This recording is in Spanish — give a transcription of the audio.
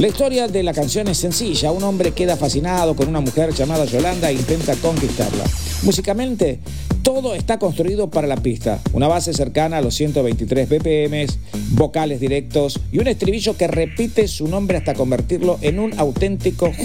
La historia de la canción es sencilla. Un hombre queda fascinado con una mujer llamada Yolanda e intenta conquistarla. Musicalmente, todo está construido para la pista. Una base cercana a los 123 BPM, vocales directos y un estribillo que repite su nombre hasta convertirlo en un auténtico